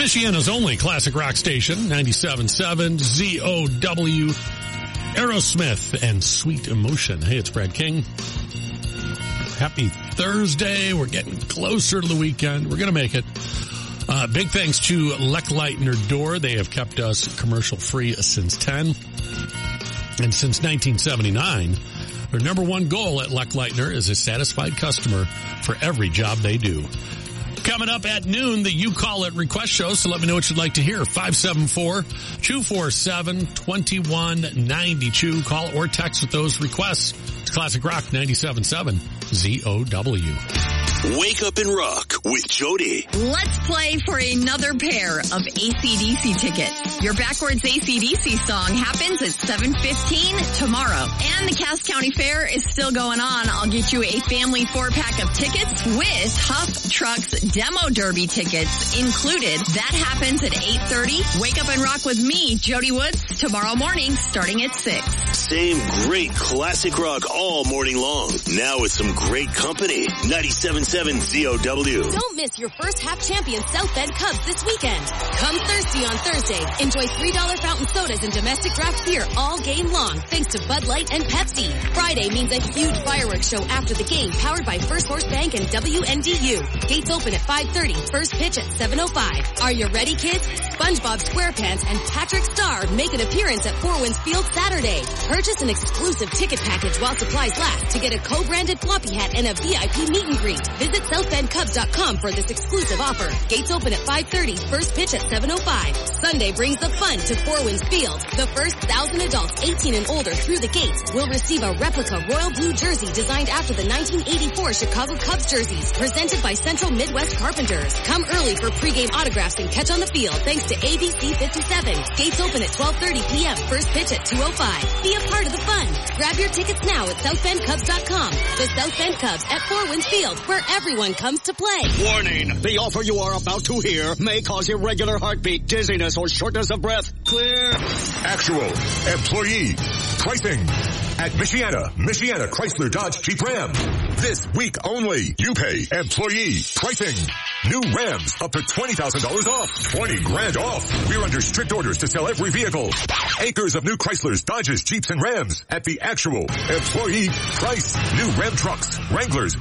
Michiana's only classic rock station, 97.7 ZOW, Aerosmith and Sweet Emotion. Hey, it's Brad King. Happy Thursday. We're getting closer to the weekend. We're going to make it. Big thanks to Lechleitner Door. They have kept us commercial free since 10. And since 1979, their number one goal at Lechleitner is a satisfied customer for every job they do. Coming up at noon, the You Call It request show, so let me know what you'd like to hear. 574-247-2192. Call or text with those requests. It's Classic Rock 97.7 ZOW. Wake up and rock with Jody. Let's play for another pair of AC/DC tickets. Your backwards AC/DC song happens at 7:15 tomorrow. And the Cass County Fair is still going on. I'll get you a family 4-pack of tickets with Huff Trucks Demo Derby tickets included. That happens at 8:30. Wake up and rock with me, Jody Woods, tomorrow morning starting at 6. Same great classic rock all morning long. Now with some great company. 97.7 ZOW. Don't miss your first half champion South Bend Cubs this weekend. Come thirsty on Thursday. Enjoy $3 fountain sodas and domestic draft beer all game long thanks to Bud Light and Pepsi. Friday means a huge fireworks show after the game powered by First Horse Bank and WNDU. Gates open at 5:30. First pitch at 7:05. Are you ready, kids? SpongeBob SquarePants and Patrick Star make an appearance at Four Winds Field Saturday. Purchase an exclusive ticket package while supplies last to get a co-branded floppy hat and a VIP meet and greet. Visit SouthBendCubs.com for this exclusive offer. Gates open at 5:30. First pitch at 7:05. Sunday brings the fun to Four Winds Field. The first 1,000 adults 18 and older through the gates will receive a replica royal blue jersey designed after the 1984 Chicago Cubs jerseys, presented by Central Midwest Carpenters. Come early for pregame autographs and catch on the field thanks to ABC 57. Gates open at 12:30 p.m. First pitch at 2:05. Be a part of the fun. Grab your tickets now at SouthBendCubs.com. The South Bend Cubs at Four Winds Field, where everyone comes to play. Warning! The offer you are about to hear may cause irregular heartbeat, dizziness, or shortness of breath. Clear. Actual employee pricing at Michiana Chrysler Dodge Jeep Ram. This week only, you pay employee pricing. New Rams up to $20,000 off. 20 grand off. We're under strict orders to sell every vehicle. Acres of new Chryslers, Dodges, Jeeps, and Rams at the actual employee price. New Ram trucks, Wranglers,